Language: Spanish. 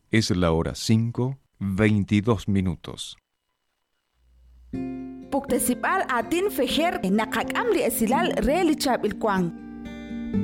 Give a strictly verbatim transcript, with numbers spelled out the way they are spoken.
Es la hora cinco, veintidós minutos. Puktesipal atin fejer nakak amli esilal reali chap il kwang.